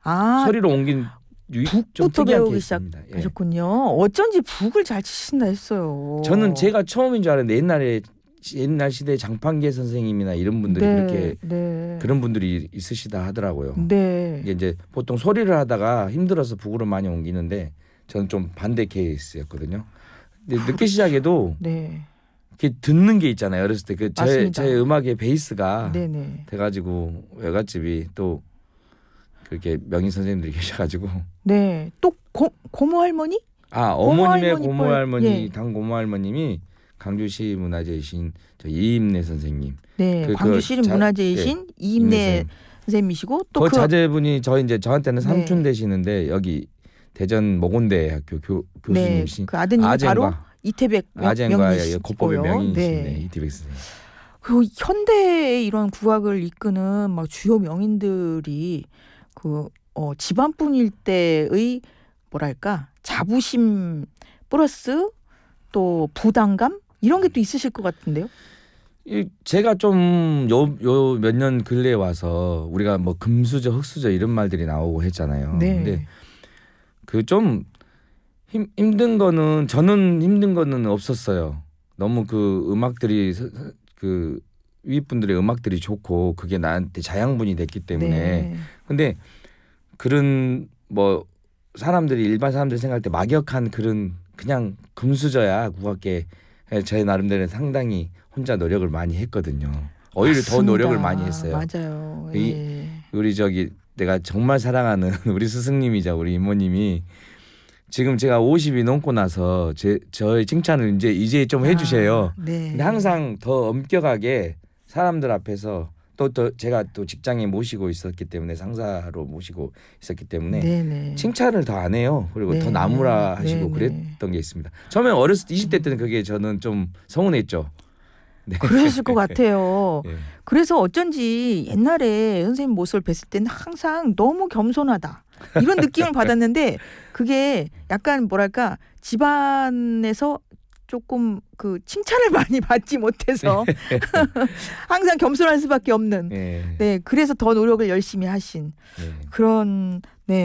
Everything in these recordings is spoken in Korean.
소리로 옮긴 좀 북부터 특이한 배우기 케이스입니다. 시작하셨군요. 어쩐지 북을 잘 치신다 했어요. 저는 제가 처음인 줄 알았는데 옛날 시대 장판계 선생님이나 이런 분들이 그렇게 그런 분들이 있으시다 하더라고요. 네. 이게 이제 보통 소리를 하다가 힘들어서 북으로 많이 옮기는데 저는 좀 반대 케이스였거든요. 근데 늦게 시작해도 이렇게 듣는 게 있잖아요. 어렸을 때 제 음악의 베이스가 돼가지고 외갓집이 또 그렇게 명인 선생님들이 계셔가지고 또 고모 할머니? 어머님의 고모 할머니 당고모 할머님이 광주시 문화재이신 이임래 선생님. 광주시 문화재이신 이임래 선생님이시고 또 그 자제분이 저한테는 삼촌 되시는데 여기 대전 모곤대학교 교수님이신 그 아드님이 바로 이태백 아쟁과 명이시고요. 고법의 명인이신 이태백 선생님. 그 현대의 이런 국악을 이끄는 막 주요 명인들이 그 집안뿐일 때의 뭐랄까 자부심 플러스 또 부담감 이런 게 또 있으실 것 같은데요. 제가 좀 요 몇 년 근래에 와서 우리가 뭐 금수저 흑수저 이런 말들이 나오고 했잖아요. 근데 그 좀 힘든 거는 저는 힘든 거는 없었어요. 너무 그 음악들이 그 윗분들의 음악들이 좋고 그게 나한테 자양분이 됐기 때문에. 근데 그런 뭐 일반 사람들이 생각할 때 막역한 그런 그냥 금수저야 국악계 제 나름대로 상당히 혼자 노력을 많이 했거든요. 오히려 맞습니다. 더 노력을 많이 했어요. 맞아요. 우리 내가 정말 사랑하는 우리 스승님이자 우리 이모님이 지금 제가 50이 넘고 나서 저의 칭찬을 이제 좀 해주세요. 근데 항상 더 엄격하게 사람들 앞에서 또 제가 또 직장에 모시고 있었기 때문에 상사로 모시고 있었기 때문에 칭찬을 더 안 해요. 그리고 더 나무라 하시고 그랬던 게 있습니다. 처음에 어렸을 때 20대 때는 그게 저는 좀 서운했죠. 그랬을 것 같아요. 그래서 어쩐지 옛날에 선생님 모습을 뵀을 때는 항상 너무 겸손하다 이런 느낌을 받았는데 그게 약간 뭐랄까 집안에서 조금 그 칭찬을 많이 받지 못해서 항상 겸손할 수밖에 없는 그래서 더 노력을 열심히 하신 그런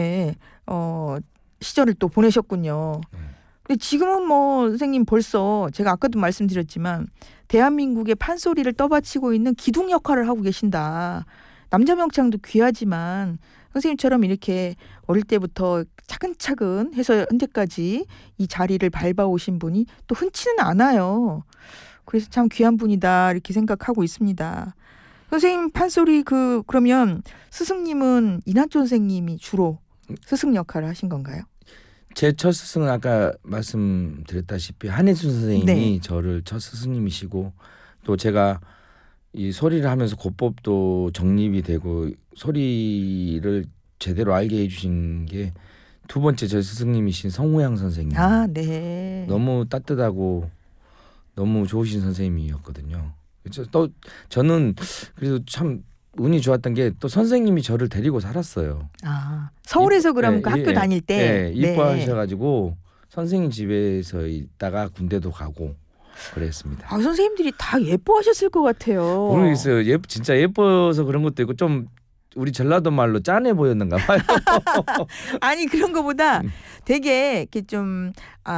시절을 또 보내셨군요. 근데 지금은 뭐 선생님 벌써 제가 아까도 말씀드렸지만 대한민국의 판소리를 떠받치고 있는 기둥 역할을 하고 계신다. 남자 명창도 귀하지만 선생님처럼 이렇게 어릴 때부터 차근차근 해서 현재까지 이 자리를 밟아오신 분이 또 흔치는 않아요. 그래서 참 귀한 분이다 이렇게 생각하고 있습니다. 선생님 판소리 그러면 스승님은 이난조 선생님이 주로 스승 역할을 하신 건가요? 제 첫 스승은 아까 말씀드렸다시피 한혜순 선생님이 저를 첫 스승님이시고 또 제가 이 소리를 하면서 고법도 정립이 되고 소리를 제대로 알게 해주신 게 두 번째 제 스승님이신 성우양 선생님. 너무 따뜻하고 너무 좋으신 선생님이었거든요. 또 저는 그래도 참 운이 좋았던 게 또 선생님이 저를 데리고 살았어요. 서울에서 그럼 그 학교 다닐 때 입과하셔가지고 선생님 집에서 있다가 군대도 가고 그랬습니다. 선생님들이 다 예뻐하셨을 것 같아요. 모르겠어요. 진짜 예뻐서 그런 것도 있고 좀 우리 전라도 말로 짠해 보였는가 봐요. 아니 그런 거보다 되게 이렇게 좀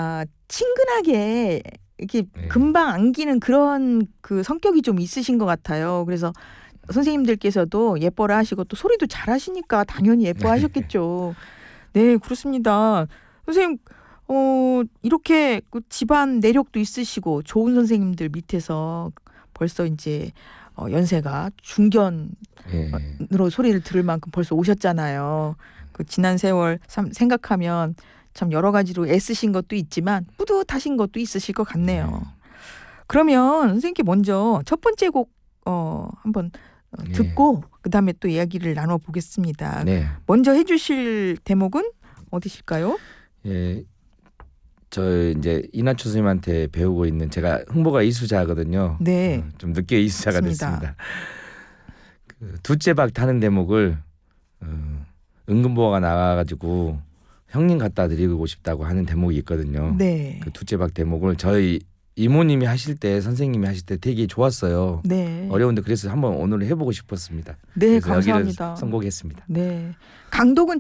친근하게 이렇게 금방 안기는 그런 그 성격이 좀 있으신 것 같아요. 그래서 선생님들께서도 예뻐라 하시고 또 소리도 잘하시니까 당연히 예뻐하셨겠죠. 네, 그렇습니다. 선생님 이렇게 그 집안 내력도 있으시고 좋은 선생님들 밑에서 벌써 이제 연세가 중견으로 소리를 들을 만큼 벌써 오셨잖아요. 그 지난 세월 생각하면 참 여러 가지로 애쓰신 것도 있지만 뿌듯하신 것도 있으실 것 같네요. 그러면 선생님께 먼저 첫 번째 곡 한번 듣고 그다음에 또 이야기를 나눠보겠습니다. 먼저 해주실 대목은 어디실까요? 저 이제 이난초 선생님한테 배우고 있는 제가 흥보가 이수자거든요. 좀 늦게 이수자가 됐습니다. 그 둘째 박 타는 대목을 은근보화가 나와가지고 형님 갖다 드리고 싶다고 하는 대목이 있거든요. 그 둘째 박 대목을 저희 이모님이 하실 때 선생님이 하실 때 되게 좋았어요. 어려운데 그래서 한번 오늘 해보고 싶었습니다. 그래서 감사합니다. 여기를 선곡했습니다. 강독은